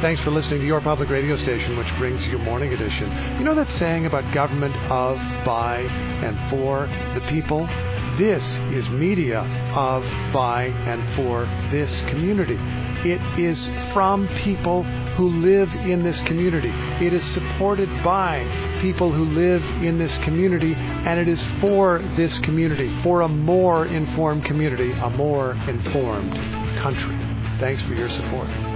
Thanks for listening to your public radio station, which brings you Morning Edition. You know that saying about government of, by, and for the people? This is media of, by, and for this community. It is from people who live in this community. It is supported by people who live in this community, and it is for this community, for a more informed community, a more informed country. Thanks for your support.